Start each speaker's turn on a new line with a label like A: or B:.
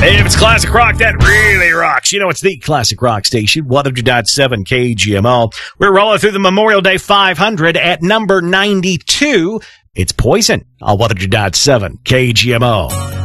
A: If it's classic rock, that really rocks. You know, it's the classic rock station, 100.7 KGMO. We're rolling through the Memorial Day 500 at number 92. It's Poison on 100.7 KGMO.